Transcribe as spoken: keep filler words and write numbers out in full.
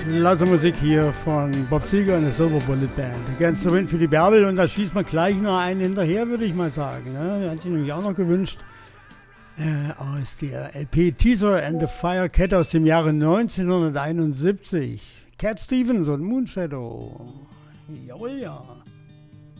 Klasse Musik hier von Bob Seger und der Silver Bullet Band. Against the Wind für die Bärbel, und da schießt man gleich noch einen hinterher, würde ich mal sagen. Ne? Der hat sich nämlich auch noch gewünscht, äh, aus der L P Teaser and the Fire Cat aus dem Jahre neunzehnhunderteinundsiebzig. Cat Stevens und Moonshadow. Jawohl, ja.